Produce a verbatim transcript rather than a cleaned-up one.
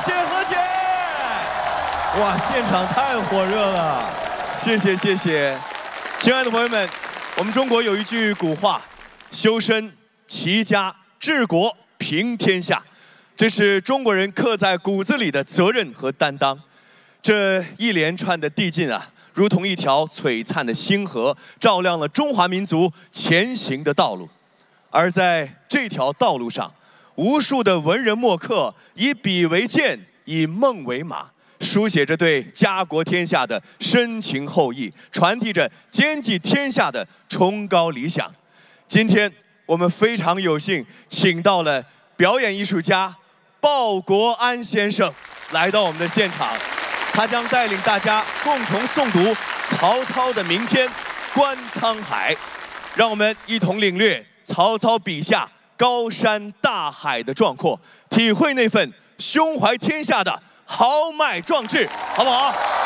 谢何洁。哇，现场太火热了，谢谢谢谢。亲爱的朋友们，我们中国有一句古话：修身、齐家、治国、平天下。这是中国人刻在骨子里的责任和担当。这一连串的递进啊，如同一条璀璨的星河，照亮了中华民族前行的道路。而在这条道路上，无数的文人墨客以笔为剑，以梦为马，书写着对家国天下的深情厚谊，传递着兼济天下的崇高理想。今天我们非常有幸请到了表演艺术家鲍国安先生来到我们的现场，他将带领大家共同诵读曹操的名篇《观沧海》，让我们一同领略曹操笔下高山大海的壮阔，体会那份胸怀天下的豪迈壮志，好不好？